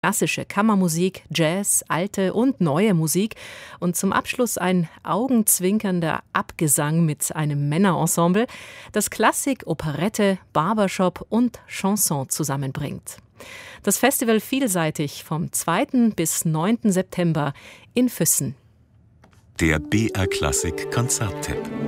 Klassische Kammermusik, Jazz, alte und neue Musik und zum Abschluss ein augenzwinkernder Abgesang mit einem Männerensemble, das Klassik, Operette, Barbershop und Chanson zusammenbringt. Das Festival vielseitig vom 2. bis 9. September in Füssen. Der BR Klassik Konzerttipp.